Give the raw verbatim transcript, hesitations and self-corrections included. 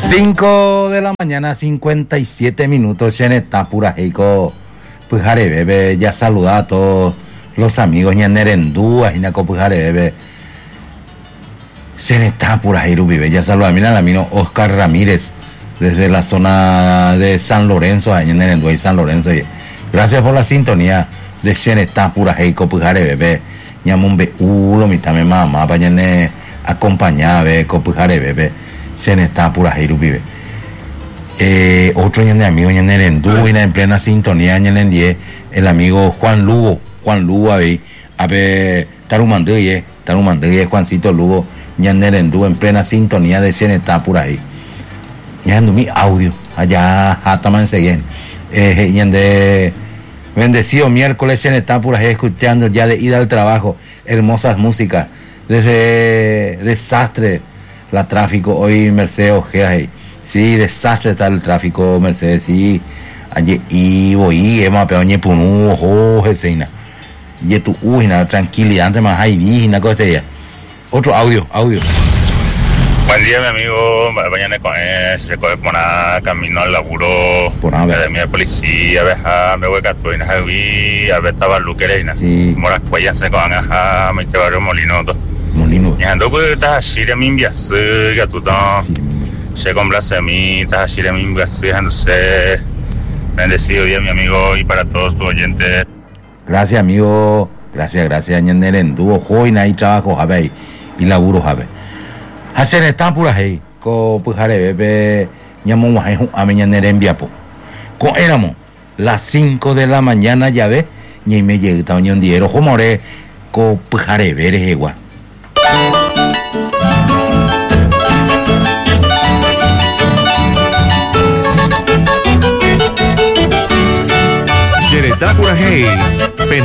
cinco de la mañana, cincuenta y siete minutos. En esta pura heico, pues jare bebe, ya saluda a todos los amigos. Ya nerendúas y naco pues jare bebe. En esta pura heiru vive, ya saluda. Mira el amigo Oscar Ramírez, desde la zona de San Lorenzo, allá en Nerendúa y San Lorenzo. Gracias por la sintonía de Xeneta pura heico pues jare bebe. Ñamumbe ulo, mi también mamá, para acompañar, ve, copujare bebe. Se está pura heiru vive. Eh, otro ñande amigo ñande en en plena sintonía ñande el amigo Juan Lugo, Juan Lugo ahí, a ver, Tarumandeye, Tarumandeye, Juancito Lugo, ñande en plena sintonía de se está pura ahí. Ñande mi audio, allá, hataman seguen. Eh, ñande bendecido miércoles se está pura ahí escuchando ya de ida al trabajo, hermosas músicas, desde desastre. La tráfico hoy Mercedes Ojea, sí, desastre está el tráfico Mercedes, sí, allí y voy, hemos peoñe punu, ojo, Jeseina, y tu uina, tranquilidad, antes más hay vigina, cosa de ella. Otro audio, audio. Buen día, mi amigo. Mañana con él, se coge por nada, camino al laburo, academia de policía, a ver, me voy a catuina, a ver, a ver, estaba luquereina, sí, moras cuellas se cojan, ajá, me llevaron molinoto. Molino. Ya ando pues tahashire mimbias que tú tan se complace a mí tahashire mimbias no sé. Bendecido día mi amigo y para todos tus oyentes. Gracias amigo, gracias, gracias ñanderen dúo joina y trabajo jabe y laburo jabe. Hacer esta pura hey co pues jare bebe ñamo guaje a mi ñanderen biapo. Con éramos las cinco de la mañana ya ve ñe me llega un ñondiero jomore co pues jare bere igual. Xeneta pura hey.